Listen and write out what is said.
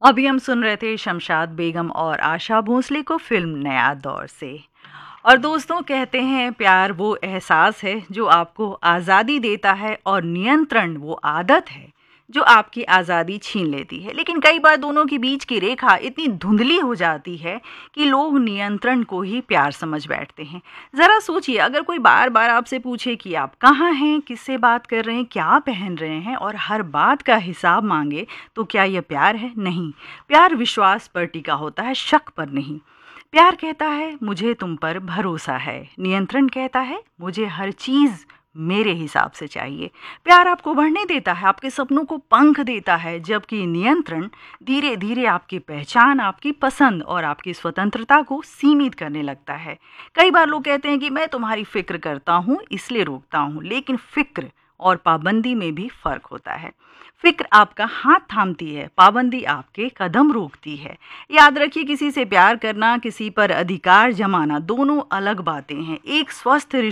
अभी हम सुन रहे थे शमशाद बेगम और आशा भोसले को फिल्म नया दौर से। और दोस्तों, कहते हैं प्यार वो एहसास है जो आपको आज़ादी देता है और नियंत्रण वो आदत है जो आपकी आज़ादी छीन लेती है। लेकिन कई बार दोनों के बीच की रेखा इतनी धुंधली हो जाती है कि लोग नियंत्रण को ही प्यार समझ बैठते हैं। ज़रा सोचिए, अगर कोई बार बार आपसे पूछे कि आप कहाँ हैं, किससे बात कर रहे हैं, क्या पहन रहे हैं और हर बात का हिसाब मांगे, तो क्या यह प्यार है? नहीं। प्यार विश्वास पर टिका होता है, शक पर नहीं। प्यार कहता है मुझे तुम पर भरोसा है, नियंत्रण कहता है मुझे हर चीज़ मेरे हिसाब से चाहिए। प्यार आपको बढ़ने देता है, आपके सपनों को पंख देता है, जबकि नियंत्रण धीरे धीरे आपकी पहचान, आपकी पसंद और आपकी स्वतंत्रता को सीमित करने लगता है। कई बार लोग कहते हैं कि मैं तुम्हारी फिक्र करता हूँ इसलिए रोकता हूँ, लेकिन फिक्र और पाबंदी में भी फर्क होता है। फिक्र आपका हाथ थामती है, पाबंदी आपके कदम रोकती है। याद रखिए, किसी से प्यार करना, किसी पर अधिकार जमाना, दोनों अलग बातें हैं। एक स्वस्थ